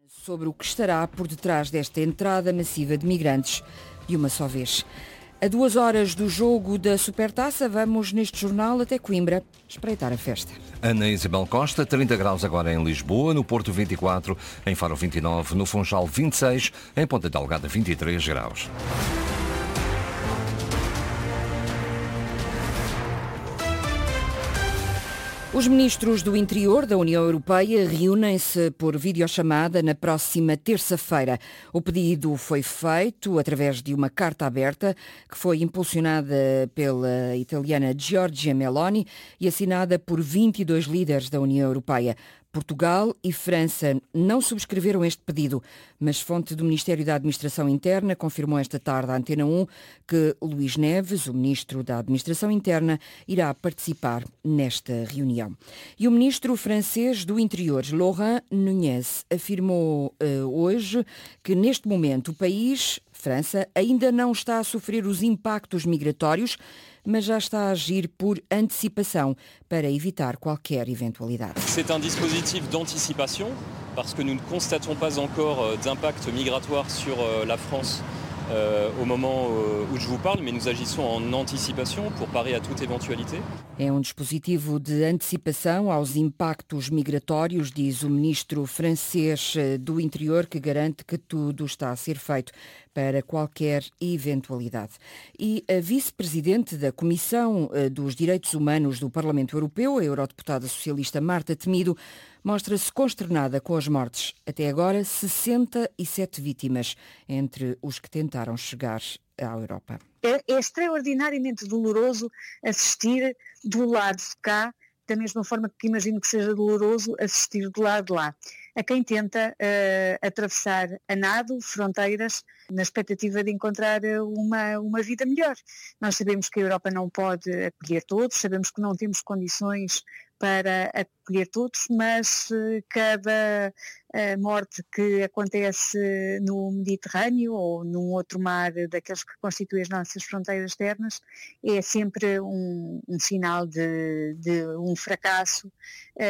Sobre o que estará por detrás desta entrada massiva de migrantes de uma só vez. A 2 horas do jogo da Supertaça, vamos neste jornal até Coimbra espreitar a festa. Ana Isabel Costa, 30 graus agora em Lisboa, no Porto 24, em Faro 29, no Funchal 26, em Ponta Delgada 23 graus. Os ministros do Interior da União Europeia reúnem-se por videochamada na próxima terça-feira. O pedido foi feito através de uma carta aberta que foi impulsionada pela italiana Giorgia Meloni e assinada por 22 líderes da União Europeia. Portugal e França não subscreveram este pedido, mas fonte do Ministério da Administração Interna confirmou esta tarde à Antena 1 que Luís Neves, o ministro da Administração Interna, irá participar nesta reunião. E o ministro francês do Interior, Laurent Nunez, afirmou hoje que neste momento o país, França, ainda não está a sofrer os impactos migratórios, mas já está a agir por antecipação para evitar qualquer eventualidade. C'est un dispositif d'anticipation parce que nous ne constatons pas encore d'impact migratoire sur la France au moment où je vous parle, mais nous agissons en anticipation pour parer à toute éventualité. É um dispositivo de antecipação aos impactos migratórios, diz o ministro francês do Interior, que garante que tudo está a ser feito para qualquer eventualidade. E a vice-presidente da Comissão dos Direitos Humanos do Parlamento Europeu, a eurodeputada socialista Marta Temido, mostra-se consternada com as mortes. Até agora, 67 vítimas entre os que tentaram chegar à Europa. É extraordinariamente doloroso assistir do lado de cá, da mesma forma que imagino que seja doloroso assistir do lado de lá, a quem tenta atravessar a nado fronteiras na expectativa de encontrar uma vida melhor. Nós sabemos que a Europa não pode acolher todos, sabemos que não temos condições para acolher todos, mas cada morte que acontece no Mediterrâneo ou num outro mar daqueles que constituem as nossas fronteiras externas é sempre um sinal de um fracasso